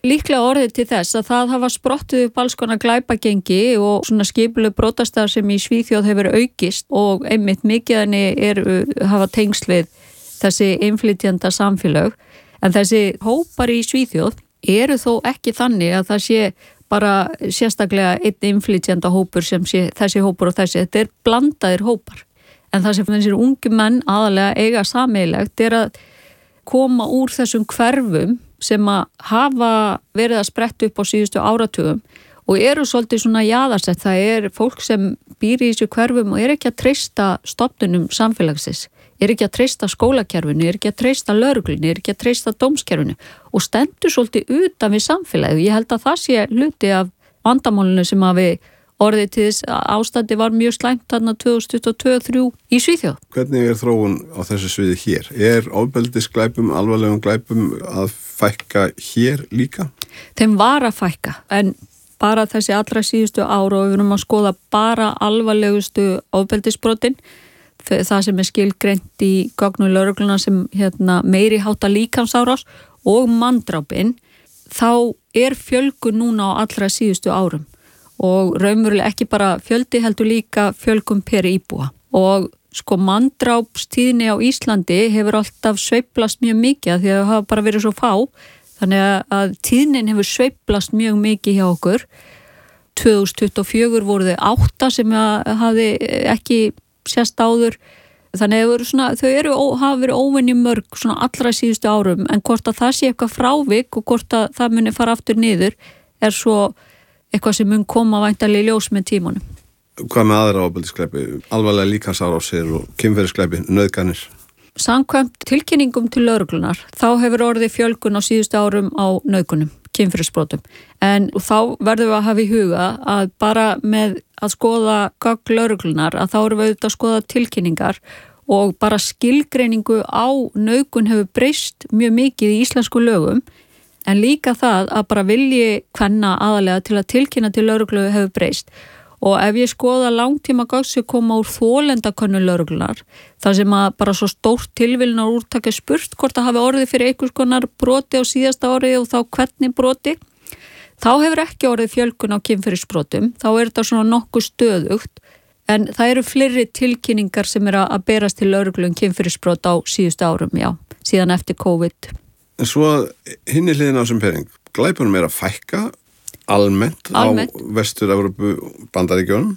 líklega orðið til þess að það hafa sprottið upp alls konar glæpagengi og svona skipulög brotastar sem í Svíþjóð hefur aukist og einmitt mikið henni hafa tengsl við þessi innflytjenda samfélög. En þessi hópar í Svíþjóð eru þó ekki þannig að það sé bara sérstaklega einn innflytjenda hópur sem sé þessi hópur og þessi. Þetta blandaðir hópar. En það sem þessir ungu menn aðalega eiga sameiginlegt að koma úr þessum hverfum sem að hafa verið að spretta upp á síðustu áratugum og eru svolítið svona jaðarsett. Það fólk sem býr í þessu hverfum og ekki að treysta stofnunum samfélagsins, ekki að treysta skólakerfinu, ekki að treysta lögreglunni, ekki að treysta dómskerfinu og stendur svolítið utan við samfélagið. Ég held að það sé hluti af vandamálinu sem að við orðið til þess ástandi var mjög slæmt þarna 2022-2023 í Svíþjóð. Hvernig þróun á þessu sviði hér? Ofbeldisglæpum, alvarlegum glæpum að fækka hér líka? Þeim var að fækka, en bara þessi allra síðustu ára og við erum að skoða bara alvarlegustu ofbeldisbrotin, það sem skilgreint í gögnum lögreglunnar sem meiri hátta líkamsárás og manndrápin, þá fjölgun núna á allra síðustu árum. Og raunverulega ekki bara fjöldi heldur líka fjölgun per íbúa. Og sko manndrápstíðni á Íslandi hefur alltaf sveiflast mjög mikið því að það hafa bara verið svo fá. Þannig að tíðnin hefur sveiflast mjög mikið hjá okkur. 2024 voru þau 8 sem hafði ekki sést áður. Þannig að þau hafa verið óvenju mörg svona allra síðustu árum en hvort að það sé eitthvað frávik og hvort að það muni fara aftur niður svo eitthvað sem mun koma væntanlega í ljós með tímanum. Hvað með aðra ofbeldisglæpi? Alvarlega líkamsárásir og kynferðisglæpi, nauðganir? Samkvæmt tilkynningum til lögreglunnar, þá hefur orðið fjölgun á síðustu árum á nauðgunum, kynferðisbrotum. En þá verðum við að hafa í huga að bara með að skoða gögn lögreglunnar, að þá erum við auðvitað að skoða tilkynningar og bara skilgreiningu á nauðgun hefur breyst mjög mikið í íslensku lögum. En líka það að bara vilji kvenna aðalega til að tilkynna til lögreglu hefur breyst. Og ef ég skoða langtíma gögn sem koma úr þolendakönnun lögreglunar, þar sem að bara svo stórt tilviljunar úrtak spurt hvort það hafi orðið fyrir einhvers konar broti á síðasta ári og þá hvernig broti, þá hefur ekki orðið fjölgun á kynferðisbrotum, þá þetta svona nokkuð stöðugt, en það eru fleiri tilkynningar sem að berast til lögreglu kynferðisbrot á síðustu árum, já, síðan eftir COVID. En svo hinni hliðin á þessum pening, glæpunum að fækka almennt. Á Vestur-Evrópu bandaríkjunum,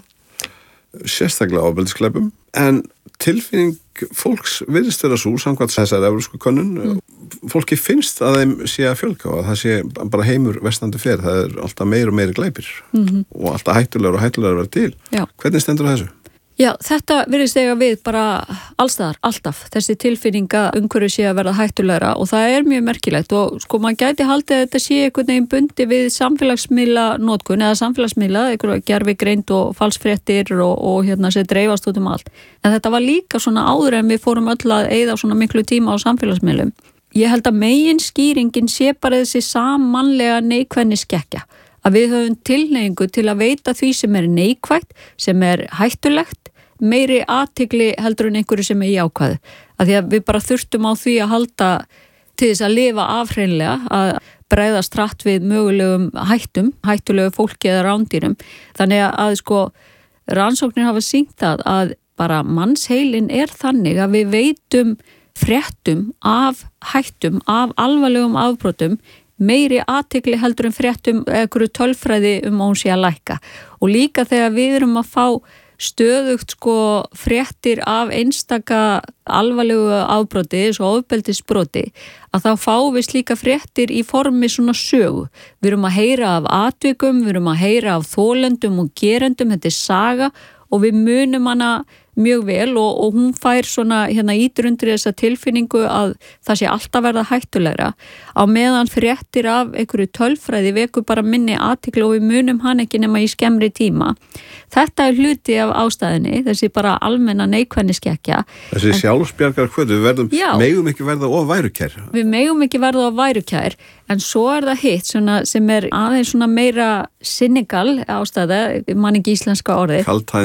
sérstaklega ofbeldisglæpum, en tilfinning fólks virðist vera svo samkvæmt þessari evrópsku könnun. Fólki finnst að þeim sé að fjölga og að það sé bara heimur versnandi fer, það alltaf meiri og meiri glæpir og alltaf hættulegur að vera til. Já. Hvernig stendur þessu? Já, þetta virðist eiga við bara allstaðar, alltaf. Þessi tilfinninga umhverju sé að verða hættulegra og það mjög merkilegt og sko maður gæti haldið að þetta sé einhvern veginn bundi við samfélagsmiðla notkun eða samfélagsmiðla, einhverja gervigreind og falsfréttir og sem dreifast út allt. En þetta var líka svona áður en við fórum öll að eyða svona miklu tíma á samfélagsmiðlum. Ég held að megin skýringin sé bara þessi sammannlega neikvæðniskekkja. Að við höfum tilhneigingu til að veita því sem neikvætt, sem hættulegt, meiri athygli heldur en einhverju sem jákvæðu. Að því að við bara þurftum á því að halda til þess að lifa afhreinlega, að bregðast hratt við mögulegum hættulegu fólki eða rándýrum. Þannig að sko rannsóknir hafa sýnt það að bara mannsheilin þannig að við veitum fréttum af hættum, af alvarlegum afbrotum, meiri athygli heldur en fréttum einhverju tölfræði að hún sé að lækka. Og líka þegar við erum að fá stöðugt sko fréttir af einstaka alvarlegu afbroti, svo ofbeldisbroti, að þá fáum við slíka fréttir í formi svona sögu. Við erum að heyra af atvikum, við erum að heyra af þolendum og gerendum, þetta saga og við munum hana mjög vel og hún fær svona ítur undir þessa tilfinningu að það sé alltaf verða hættulegra á meðan fréttir af einhverju tölfræði vekur bara minni athygli og við munum hann ekki nema í skemmri tíma. Þetta hluti af ástæðinni, þessi bara almenna neikvæðniskekkja. Þessi sjálfsbjargar hvötu, við megum ekki verða of værukær. Við megum ekki verða of værukær, en svo það hitt sem aðeins svona meira cynical ástæða, man ekki íslenska orðið.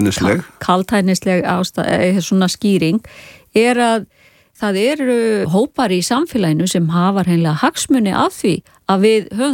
Kaldhæðnisleg ástæða, svona skýring, að það eru hópar í samfélaginu sem hafa hreinlega hagsmuni af því að við höfum